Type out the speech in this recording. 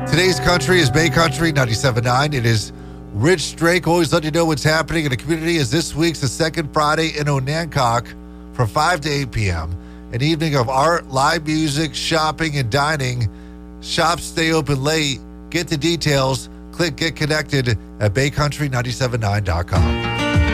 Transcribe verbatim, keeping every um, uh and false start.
Today's country is Bay Country ninety-seven point nine. It is Rich Drake, always letting you know what's happening in the community, as this week's the second Friday in Onancock from five to eight p.m. An evening of art, live music, shopping, and dining. Shops stay open late. Get the details. Click Get Connected at bay country nine seven nine dot com.